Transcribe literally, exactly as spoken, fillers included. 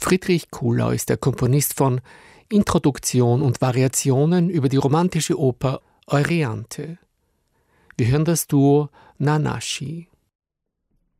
Friedrich Kuhlau ist der Komponist von Introduktion und Variationen über die romantische Oper Euryanthe. Wir hören das Duo Nanashi.